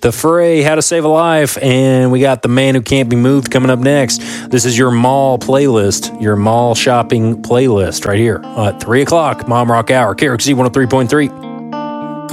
The Fray, How to Save a Life, and we got The Man Who Can't Be Moved coming up next. This is your mall playlist, your mall shopping playlist right here at 3 o'clock, Mom Rock Hour, KRXZ 103.3.